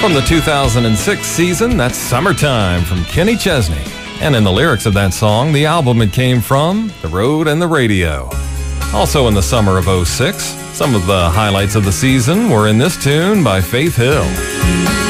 From the 2006 season, that's Summertime from Kenny Chesney. And in the lyrics of that song, the album it came from, The Road and the Radio. Also in the summer of '06, some of the highlights of the season were in this tune by Faith Hill.